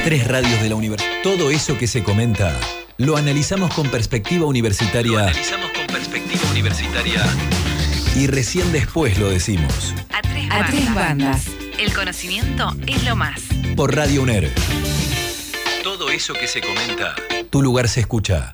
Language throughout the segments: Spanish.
A3 Radios de la Universidad. Todo eso que se comenta, lo analizamos con perspectiva universitaria. Y recién después lo decimos. A tres bandas. El conocimiento es lo más. Por Radio UNER. Todo eso que se comenta, tu lugar se escucha.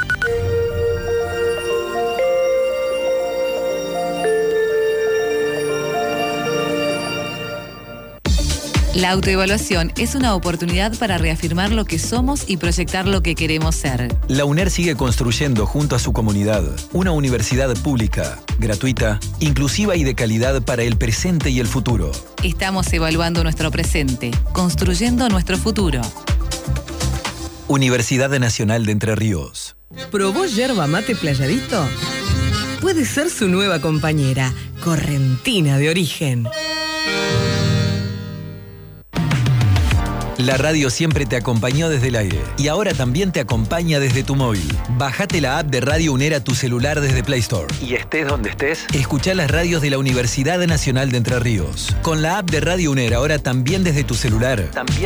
La autoevaluación es una oportunidad para reafirmar lo que somos y proyectar lo que queremos ser. La UNER sigue construyendo junto a su comunidad una universidad pública, gratuita, inclusiva y de calidad para el presente y el futuro. Estamos evaluando nuestro presente, construyendo nuestro futuro. Universidad Nacional de Entre Ríos. ¿Probó yerba mate Playadito? Puede ser su nueva compañera, correntina de origen. La radio siempre te acompañó desde el aire y ahora también te acompaña desde tu móvil. Bájate la app de Radio UNER a tu celular desde Play Store. Y estés donde estés, escuchá las radios de la Universidad Nacional de Entre Ríos. Con la app de Radio UNER ahora también desde tu celular.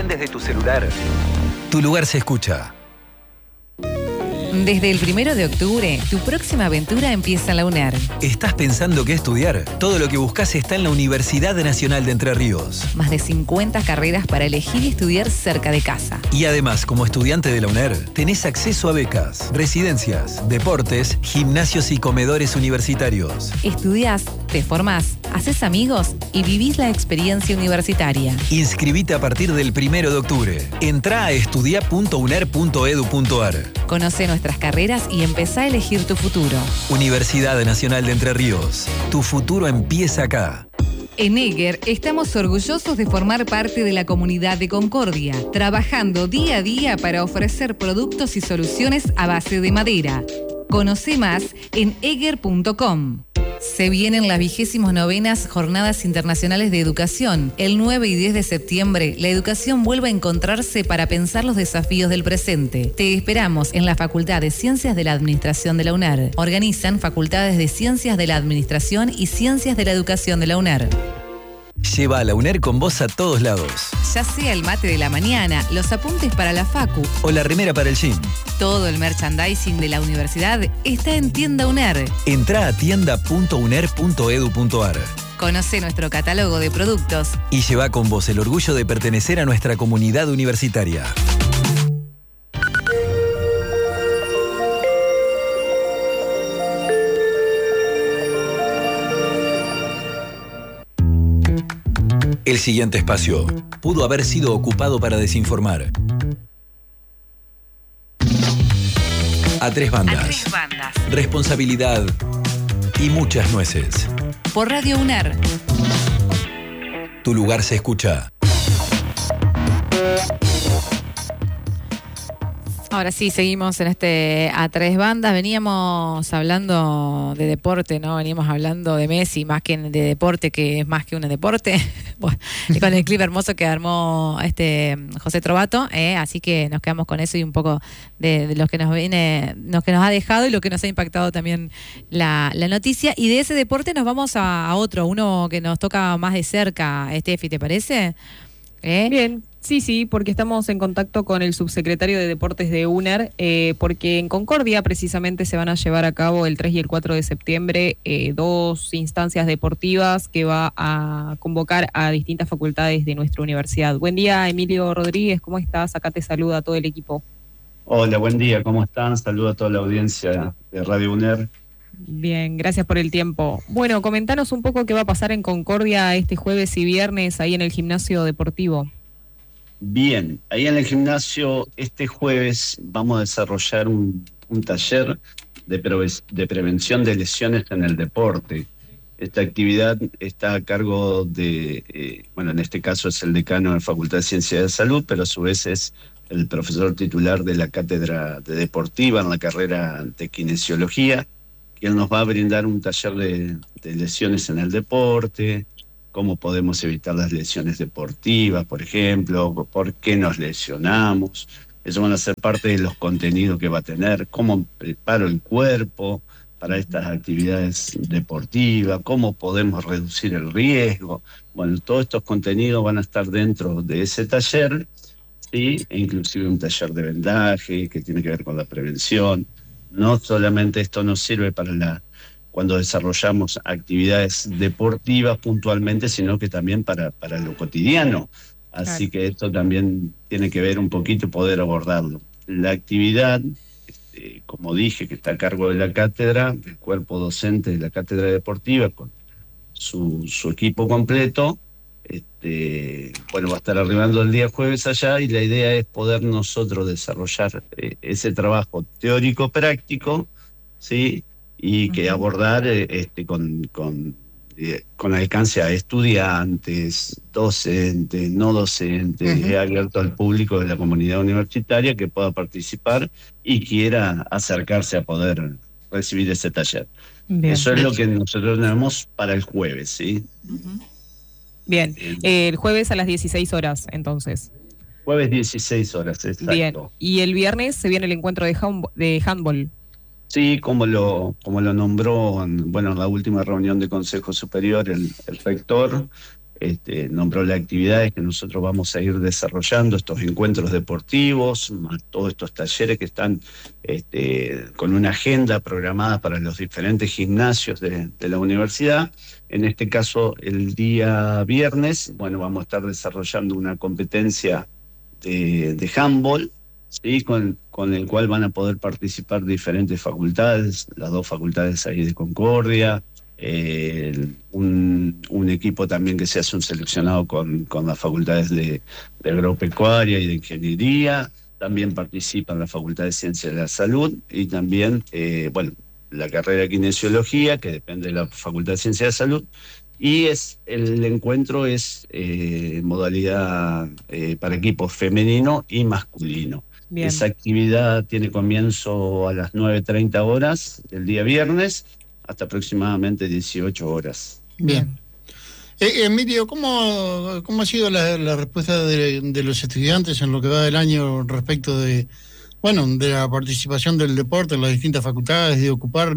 Tu lugar se escucha. Desde el 1 de octubre, tu próxima aventura empieza en la UNER. ¿Estás pensando qué estudiar? Todo lo que buscas está en la Universidad Nacional de Entre Ríos. Más de 50 carreras para elegir y estudiar cerca de casa. Y además, como estudiante de la UNER, tenés acceso a becas, residencias, deportes, gimnasios y comedores universitarios. Estudiás, te formás, haces amigos y vivís la experiencia universitaria. Inscribite a partir del 1 de octubre. Entrá a estudia.uner.edu.ar. Conoce nuestras carreras y empezá a elegir tu futuro. Universidad Nacional de Entre Ríos. Tu futuro empieza acá. En EGER estamos orgullosos de formar parte de la comunidad de Concordia, trabajando día a día para ofrecer productos y soluciones a base de madera. Conoce más en eger.com. Se vienen las 29ª Jornadas Internacionales de Educación. El 9 y 10 de septiembre, la educación vuelve a encontrarse para pensar los desafíos del presente. Te esperamos en la Facultad de Ciencias de la Administración de la UNER. Organizan Facultades de Ciencias de la Administración y Ciencias de la Educación de la UNER. Lleva a la UNER con vos a todos lados. Ya sea el mate de la mañana, los apuntes para la facu o la remera para el gym. Todo el merchandising de la universidad está en Tienda UNER. Entrá a tienda.uner.edu.ar. Conoce nuestro catálogo de productos y lleva con vos el orgullo de pertenecer a nuestra comunidad universitaria. El siguiente espacio pudo haber sido ocupado para desinformar. A tres bandas. Responsabilidad y muchas nueces. Por Radio UNER. Tu lugar se escucha. Ahora sí, seguimos en este A Tres Bandas. Veníamos hablando de deporte, ¿no? Veníamos hablando de Messi, más que de deporte, que es más que un deporte. Bueno, y con el clip hermoso que armó José Trovato, así que nos quedamos con eso y un poco de lo que nos ha dejado y lo que nos ha impactado también la noticia. Y de ese deporte nos vamos a otro, uno que nos toca más de cerca, Steffi, ¿te parece? Bien, sí, porque estamos en contacto con el subsecretario de Deportes de UNER, porque en Concordia precisamente se van a llevar a cabo el 3 y el 4 de septiembre 2 instancias deportivas que va a convocar a distintas facultades de nuestra universidad. Buen día, Emilio Rodríguez, ¿cómo estás? Acá te saluda todo el equipo. Hola, buen día, ¿cómo están? Saludo a toda la audiencia de Radio UNER. Bien, gracias por el tiempo. Bueno, comentanos un poco qué va a pasar en Concordia este jueves y viernes ahí en el gimnasio deportivo. Bien, ahí en el gimnasio este jueves vamos a desarrollar un taller de prevención de lesiones en el deporte. Esta actividad está a cargo de, en este caso es el decano de la Facultad de Ciencias de Salud, pero a su vez es el profesor titular de la cátedra de deportiva en la carrera de kinesiología, que él nos va a brindar un taller de lesiones en el deporte, cómo podemos evitar las lesiones deportivas, por ejemplo, por qué nos lesionamos. Eso van a ser parte de los contenidos que va a tener, cómo preparo el cuerpo para estas actividades deportivas, cómo podemos reducir el riesgo. Bueno, todos estos contenidos van a estar dentro de ese taller. ¿sí? E inclusive un taller de vendaje que tiene que ver con la prevención. No solamente esto nos sirve cuando desarrollamos actividades deportivas puntualmente, sino que también para lo cotidiano. Así que esto también tiene que ver un poquito poder abordarlo. La actividad, como dije, que está a cargo de la cátedra, el cuerpo docente de la cátedra deportiva, con su equipo completo, va a estar arribando el día jueves allá, y la idea es poder nosotros desarrollar ese trabajo teórico práctico, ¿sí? Y que abordar con alcance a estudiantes, docentes, no docentes, abierto al público de la comunidad universitaria que pueda participar y quiera acercarse a poder recibir ese taller. Bien. Eso es lo que nosotros tenemos para el jueves, ¿sí? Bien, el jueves a las 16 horas, entonces. Jueves 16 horas, exacto. Bien, y el viernes se viene el encuentro de handball. Sí, como lo nombró en la última reunión de Consejo Superior el rector, nombró las actividades que nosotros vamos a ir desarrollando, estos encuentros deportivos, más todos estos talleres que están con una agenda programada para los diferentes gimnasios de la universidad. En este caso, el día viernes, vamos a estar desarrollando una competencia de handball, ¿sí? Con el cual van a poder participar diferentes facultades, las 2 facultades ahí de Concordia, un equipo también que se hace un seleccionado con las facultades de agropecuaria y de ingeniería. También participan la Facultad de Ciencias de la Salud y también la carrera de Kinesiología, que depende de la Facultad de Ciencias de la Salud. Y el encuentro es modalidad para equipos femenino y masculino. Bien. Esa actividad tiene comienzo a las 9:30 horas del día viernes hasta aproximadamente 18 horas. Bien. Emilio, ¿cómo ha sido la respuesta de los estudiantes en lo que va del año respecto de la participación del deporte en las distintas facultades, de ocupar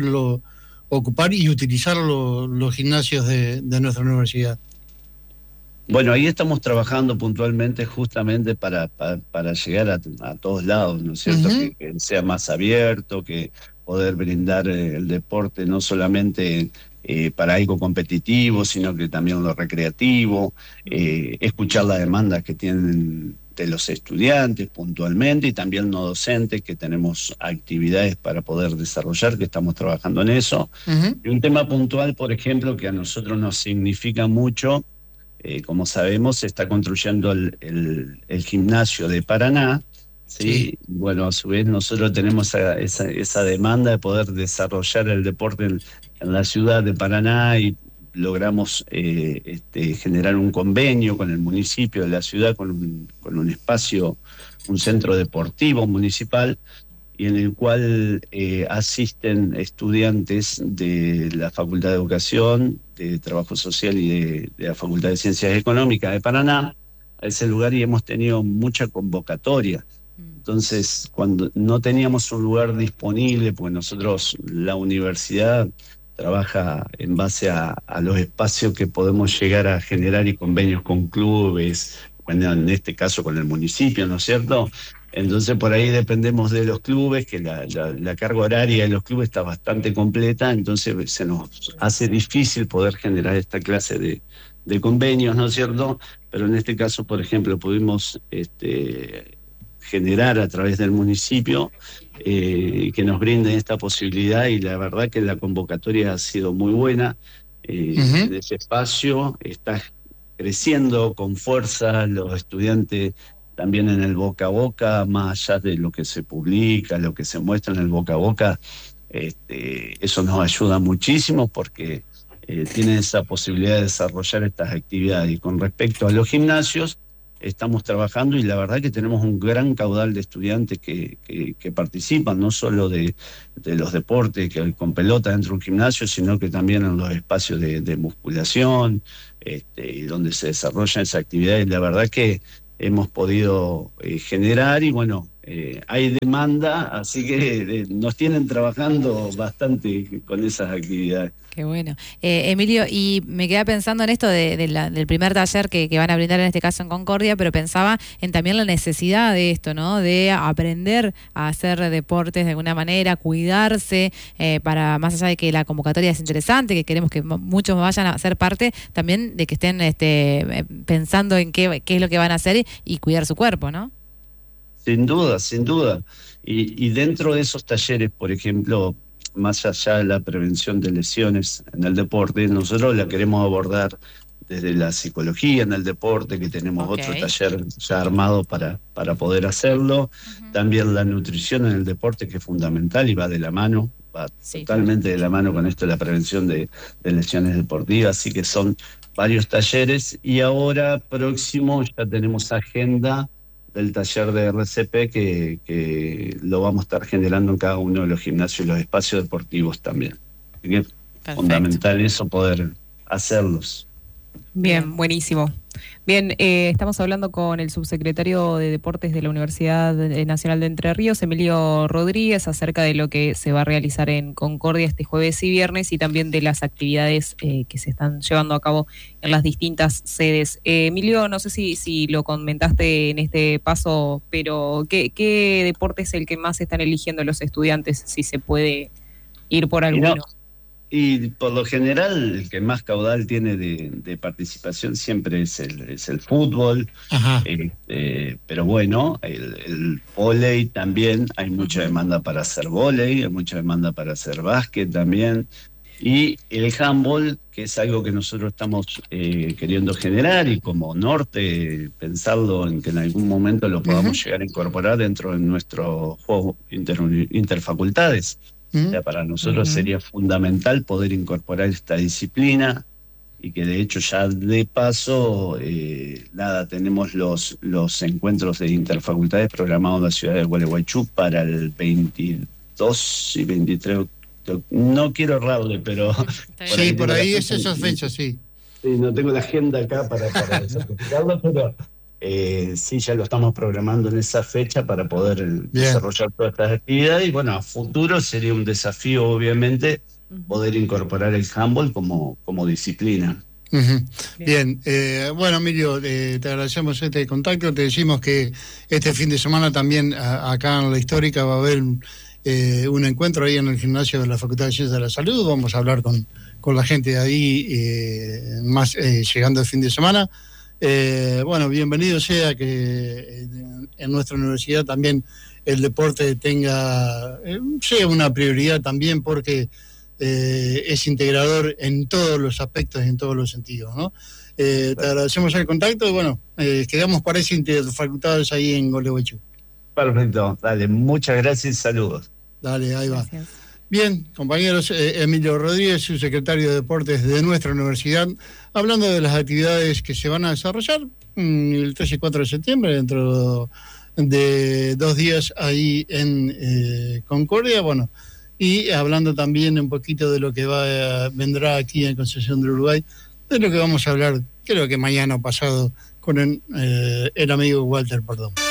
y utilizar los gimnasios de nuestra universidad? Bueno, ahí estamos trabajando puntualmente justamente para llegar a todos lados, ¿no es cierto? Que sea más abierto, que poder brindar el deporte no solamente para algo competitivo, sino que también lo recreativo, escuchar las demandas que tienen de los estudiantes puntualmente y también no docentes, que tenemos actividades para poder desarrollar, que estamos trabajando en eso. Y un tema puntual, por ejemplo, que a nosotros nos significa mucho, como sabemos, se está construyendo el gimnasio de Paraná, ¿sí? Bueno, a su vez nosotros tenemos esa demanda de poder desarrollar el deporte en la ciudad de Paraná y logramos generar un convenio con el municipio de la ciudad, con un espacio, un centro deportivo municipal, y en el cual asisten estudiantes de la Facultad de Educación, de Trabajo Social y de la Facultad de Ciencias Económicas de Paraná a ese lugar, y hemos tenido mucha convocatoria. Entonces, cuando no teníamos un lugar disponible, pues nosotros, la universidad trabaja en base a los espacios que podemos llegar a generar y convenios con clubes, en este caso con el municipio, ¿no es cierto? Entonces por ahí dependemos de los clubes, que la carga horaria de los clubes está bastante completa, entonces se nos hace difícil poder generar esta clase de convenios, ¿no es cierto? Pero en este caso, por ejemplo, pudimos generar a través del municipio que nos brinden esta posibilidad, y la verdad que la convocatoria ha sido muy buena. En ese espacio está creciendo con fuerza los estudiantes también en el boca a boca, más allá de lo que se publica, lo que se muestra en el boca a boca. Eso nos ayuda muchísimo porque tienen esa posibilidad de desarrollar estas actividades. Y con respecto a los gimnasios, estamos trabajando, y la verdad que tenemos un gran caudal de estudiantes que participan, no solo de los deportes con pelota dentro de un gimnasio, sino que también en los espacios de musculación, donde se desarrollan esas actividades. La verdad que hemos podido generar, y hay demanda, así que nos tienen trabajando bastante con esas actividades. Qué bueno. Emilio, y me quedé pensando en esto del primer taller que van a brindar en este caso en Concordia, pero pensaba en también la necesidad de esto, ¿no? De aprender a hacer deportes de alguna manera, cuidarse, para más allá de que la convocatoria es interesante, que queremos que muchos vayan a ser parte, también de que estén pensando en qué es lo que van a hacer y cuidar su cuerpo, ¿no? Sin duda, sin duda. Y dentro de esos talleres, por ejemplo, más allá de la prevención de lesiones en el deporte, nosotros la queremos abordar desde la psicología en el deporte, que tenemos otro taller ya armado para poder hacerlo. También la nutrición en el deporte, que es fundamental y va de la mano, totalmente de la mano con esto de la prevención de lesiones deportivas. Así que son varios talleres, y ahora próximo ya tenemos agenda del taller de RCP que lo vamos a estar generando en cada uno de los gimnasios y los espacios deportivos también. Así que es fundamental eso, poder hacerlos. Bien, buenísimo. Bien, estamos hablando con el subsecretario de Deportes de la Universidad Nacional de Entre Ríos, Emilio Rodríguez, acerca de lo que se va a realizar en Concordia este jueves y viernes, y también de las actividades que se están llevando a cabo en las distintas sedes. Emilio, no sé si lo comentaste en este paso, pero ¿qué deporte es el que más están eligiendo los estudiantes, si se puede ir por alguno? Y por lo general, el que más caudal tiene de participación siempre es el fútbol. Pero bueno, el vóley también, hay mucha demanda para hacer vóley, hay mucha demanda para hacer básquet también. Y el handball, que es algo que nosotros estamos queriendo generar, y como norte pensarlo en que en algún momento lo podamos llegar a incorporar dentro de nuestro juego interfacultades. O sea, para nosotros sería fundamental poder incorporar esta disciplina, y que de hecho ya de paso, tenemos los encuentros de interfacultades programados en la ciudad de Gualeguaychú para el 22 y 23, no quiero errarle, pero... Sí, por ahí es esas fechas, sí. Sí, no tengo la agenda acá para certificarlo, pero... sí, ya lo estamos programando en esa fecha para poder desarrollar todas estas actividades, y bueno, a futuro sería un desafío, obviamente, poder incorporar el handball como disciplina. Bien, bueno, Emilio, te agradecemos este contacto. Te decimos que este fin de semana también acá en La Histórica va a haber un encuentro ahí en el gimnasio de la Facultad de Ciencias de la Salud. Vamos a hablar con la gente de ahí, más llegando el fin de semana. Bueno, bienvenido sea que en nuestra universidad también el deporte sea una prioridad también, porque es integrador en todos los aspectos y en todos los sentidos, ¿no? Te agradecemos el contacto y bueno, quedamos para ese interfacultades ahí en Gualeguaychú. Perfecto, dale, muchas gracias y saludos. Dale, ahí va. Gracias. Bien, compañeros, Emilio Rodríguez, subsecretario de Deportes de nuestra universidad, hablando de las actividades que se van a desarrollar el 3 y 4 de septiembre, dentro de 2 días ahí en Concordia, bueno, y hablando también un poquito de lo que vendrá aquí en Concepción del Uruguay, de lo que vamos a hablar, creo que mañana o pasado, con el amigo Walter Perdón.